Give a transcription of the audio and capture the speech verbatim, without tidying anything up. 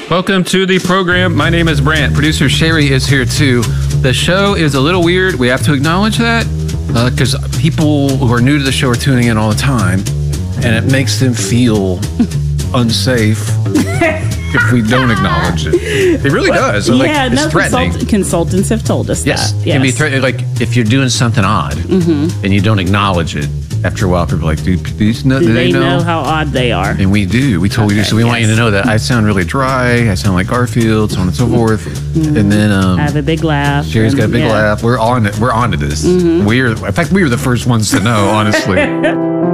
Welcome to the program. My name is Brant. Producer Sherry is here too. The show is a little weird. We have to acknowledge that because uh, people who are new to the show are tuning in all the time, and it makes them feel unsafe if we don't acknowledge it. It really well, does. So, yeah, like, no, it's threatening. Consult- consultants have told us yes, that. Yes, it can be threatening. Like if you're doing something odd mm-hmm. and you don't acknowledge it. After a while, people are like, do, do, you know, do, do they, they know? know how odd they are? And we do. We totally okay, do. So we yes. want you to know that I sound really dry. I sound like Garfield, so on and so forth. Mm-hmm. And then um, I have a big laugh. Sherry's got a big yeah. laugh. We're on it. We're on to this. Mm-hmm. We're, in fact, we were the first ones to know, honestly.